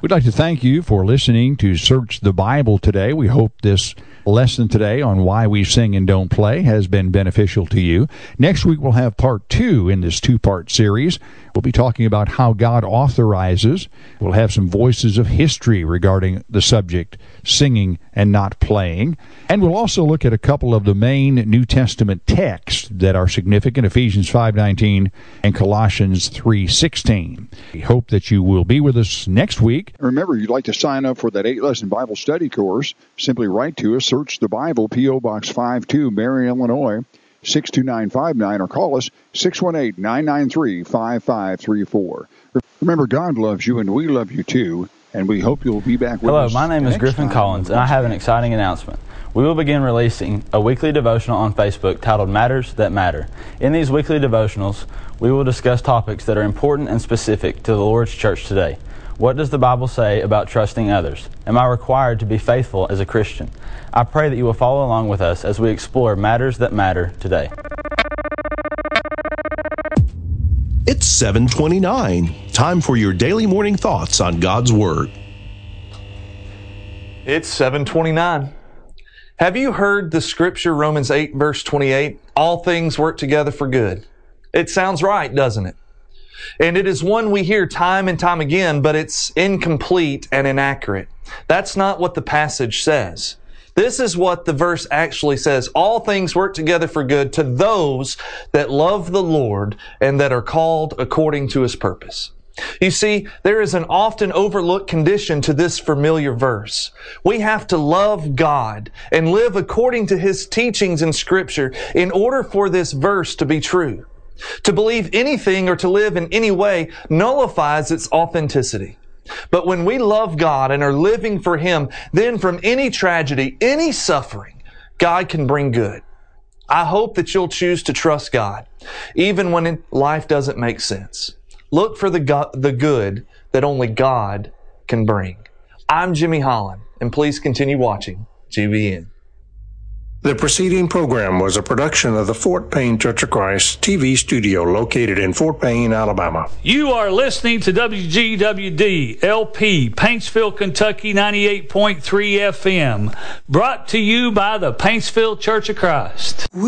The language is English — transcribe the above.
We'd like to thank you for listening to Search the Bible today. We hope this lesson today on why we sing and don't play has been beneficial to you. Next week we'll have part 2 in this 2-part series. We'll be talking about how God authorizes. We'll have some voices of history regarding the subject, singing and not playing. And we'll also look at a couple of the main New Testament texts that are significant, Ephesians 5:19 and Colossians 3:16. We hope that you will be with us next week. Remember, if you'd like to sign up for that 8-lesson Bible study course, simply write to us, Search the Bible, P.O. Box 52, Marion, Illinois, 62959, or call us 618-993-5534. Remember, God loves you and we love you too, and we hope you'll be back with us. Hello, my name is Griffin Collins, and I have an exciting announcement. We will begin releasing a weekly devotional on Facebook titled Matters That Matter. In these weekly devotionals, we will discuss topics that are important and specific to the Lord's church today. What does the Bible say about trusting others? Am I required to be faithful as a Christian? I pray that you will follow along with us as we explore matters that matter today. It's 7:29. Time for your daily morning thoughts on God's Word. It's 7:29. Have you heard the scripture, Romans 8, verse 28? All things work together for good. It sounds right, doesn't it? And it is one we hear time and time again, but it's incomplete and inaccurate. That's not what the passage says. This is what the verse actually says. All things work together for good to those that love the Lord and that are called according to His purpose. You see, there is an often overlooked condition to this familiar verse. We have to love God and live according to His teachings in Scripture in order for this verse to be true. To believe anything or to live in any way nullifies its authenticity. But when we love God and are living for Him, then from any tragedy, any suffering, God can bring good. I hope that you'll choose to trust God, even when life doesn't make sense. Look for the good that only God can bring. I'm Jimmy Holland, and please continue watching GBN. The preceding program was a production of the Fort Payne Church of Christ TV studio located in Fort Payne, Alabama. You are listening to WGWD LP, Paintsville, Kentucky 98.3 FM, brought to you by the Paintsville Church of Christ.